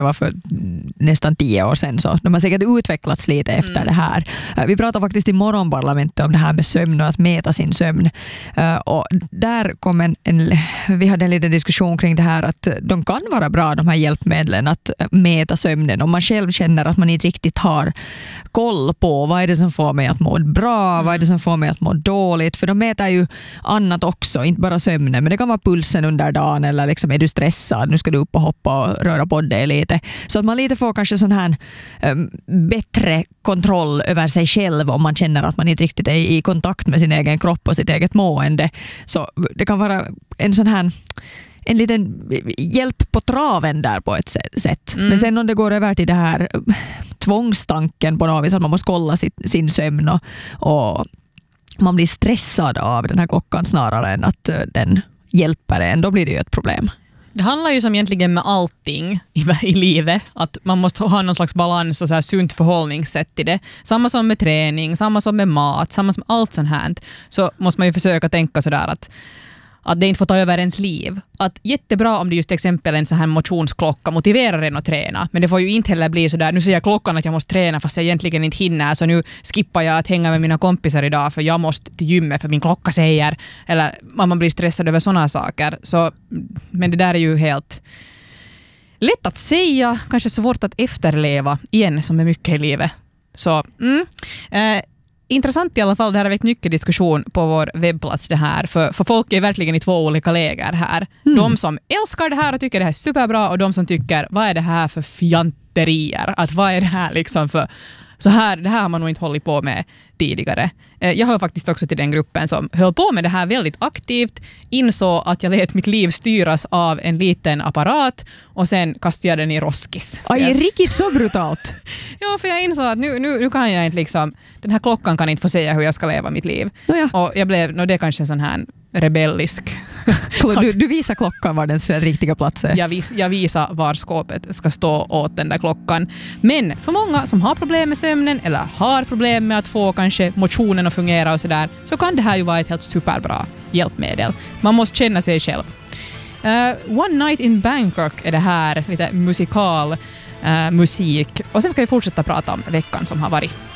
var för nästan 10 år sedan, så de har säkert utvecklats lite efter det här. Vi pratar faktiskt i morgonparlamentet om det här med sömn och att mäta sin sömn. Och där kom vi hade en liten diskussion kring det här att de kan vara bra, de här hjälpmedlen, att mäta sömnen om man själv känner att man inte riktigt har koll på vad är det som får mig att må bra, vad är det som får mig att må dåligt, för de mäter ju annat också, inte bara sömnen, men det kan vara pulsen under dagen eller liksom är du stressad, nu ska du upp och hoppa och röra på dig lite, så att man lite får kanske sån här bättre kontroll över sig själv om man känner att man inte riktigt är i kontakt med sin egen kropp och sitt eget mående. Så det kan vara en sån här en liten hjälp på traven där på ett sätt. Men sen om det går över till det här tvångstanken på något vis, att man måste kolla sin sömn och man blir stressad av den här klockan snarare än att den hjälper en, då blir det ju ett problem. Det handlar ju som egentligen med allting i livet, att man måste ha någon slags balans och så här sunt förhållningssätt till det. Samma som med träning, samma som med mat, samma som allt sånt här. Så måste man ju försöka tänka sådär att det inte får ta över ens liv. Att jättebra om det just exempel en sån här motionsklocka motiverar en att träna, men det får ju inte heller bli sådär, nu säger jag klockan att jag måste träna fast jag egentligen inte hinner, så nu skippar jag att hänga med mina kompisar idag för jag måste till gymmet för min klocka säger, eller man blir stressad över sådana saker. Så, men det där är ju helt lätt att säga, kanske svårt att efterleva igen, som är mycket i livet. Så intressant i alla fall, det här har väckt mycket diskussion på vår webbplats det här, för folk är verkligen i 2 olika läger här. De som älskar det här och tycker det här är superbra, och de som tycker, vad är det här för fjanterier? Att vad är det här liksom för så här, det här har man nog inte hållit på med tidigare. Jag hör faktiskt också till den gruppen som höll på med det här väldigt aktivt, insåg att jag lät mitt liv styras av en liten apparat och sen kastade jag den i roskis. Aj, riktigt så brutalt. Ja, för jag insåg att nu kan jag inte liksom, den här klockan kan inte få säga hur jag ska leva mitt liv. Ja. Och jag blev, det är kanske en sån här rebellisk. Du visar klockan var dens riktiga plats är. Jag visar var skåpet ska stå åt den där klockan. Men för många som har problem med sömnen eller har problem med att få kanske motionen att fungera och sådär, så kan det här ju vara ett helt superbra hjälpmedel. Man måste känna sig själv. One Night in Bangkok är det här, lite musik. Och sen ska vi fortsätta prata om veckan som har varit.